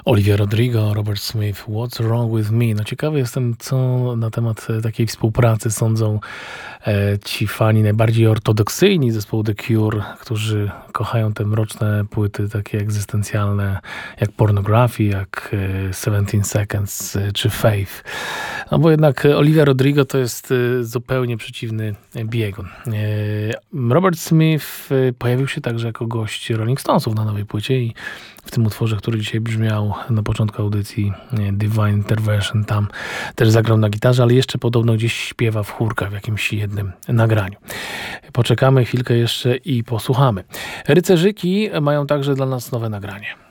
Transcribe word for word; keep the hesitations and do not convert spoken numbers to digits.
Olivia Rodrigo, Robert Smith, What's Wrong With Me. No ciekawy jestem, co na temat e, takiej współpracy sądzą e, ci fani najbardziej ortodoksyjni zespołu The Cure, którzy kochają te mroczne płyty takie egzystencjalne, jak Pornography, jak e, seventeen Seconds e, czy Faith. No bo jednak Olivia Rodrigo to jest e, zupełnie przeciwny biegun. E, Robert Smith e, pojawił się także jako gość Rolling Stonesów na nowej płycie i w tym utworze, który dzisiaj brzmiał na początku audycji, Divine Intervention, tam też zagrał na gitarze, ale jeszcze podobno gdzieś śpiewa w chórkach w jakimś jednym nagraniu. Poczekamy chwilkę jeszcze i posłuchamy. Rycerzyki mają także dla nas nowe nagranie.